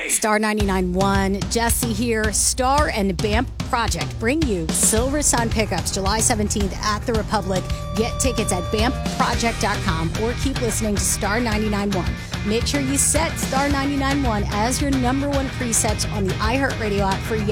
Star 99.1, Jesse here. Star and BAMP Project bring you Silver Sun Pickups July 17th at the Republic. Get tickets at BAMPproject.com or keep listening to Star 99.1. Make sure you set Star 99.1 as your number one preset on the iHeartRadio app for